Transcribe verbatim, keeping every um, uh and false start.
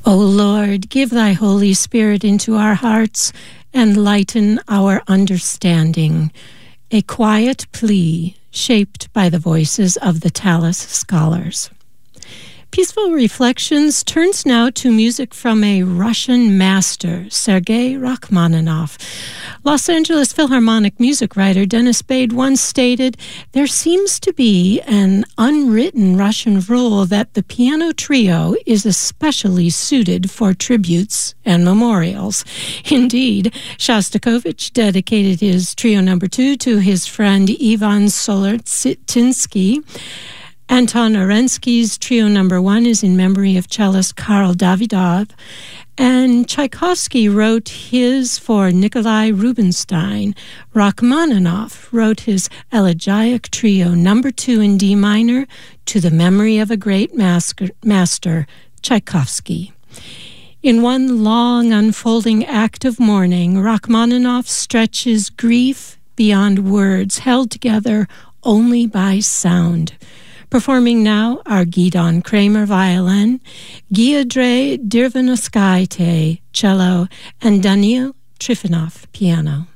O Lord, give thy Holy Spirit into our hearts and lighten our understanding. A quiet plea shaped by the voices of the Tallis scholars. Peaceful Reflections turns now to music from a Russian master, Sergei Rachmaninoff. Los Angeles Philharmonic music writer Dennis Bade once stated, "There seems to be an unwritten Russian rule that the piano trio is especially suited for tributes and memorials." Indeed, Shostakovich dedicated his trio number two to his friend Ivan Solzhenitsyn. Anton Arensky's trio number one is in memory of cellist Karl Davidov, and Tchaikovsky wrote his for Nikolai Rubinstein. Rachmaninoff wrote his elegiac trio number two in D minor to the memory of a great master, master Tchaikovsky. In one long unfolding act of mourning, Rachmaninoff stretches grief beyond words, held together only by sound. Performing now are Gidon Kramer violin, Giedre Dirvanovskaite cello, and Daniil Trifonov piano.